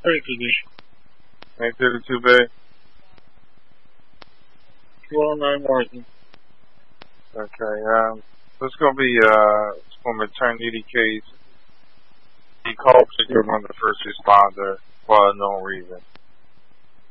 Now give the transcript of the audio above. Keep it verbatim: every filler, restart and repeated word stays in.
thirty-two, B. eight thirty-two, Bay. two oh nine Martin. Okay, um, this is going to be, uh, it's going to be a maternity case. He called to give on the first responder for unknown reason.